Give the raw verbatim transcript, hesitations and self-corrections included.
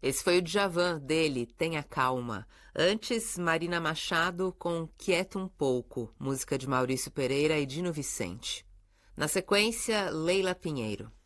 Esse foi o Djavan, dele, Tenha Calma. Antes, Marina Machado com Quieto um Pouco, música de Maurício Pereira e Dino Vicente. Na sequência, Leila Pinheiro.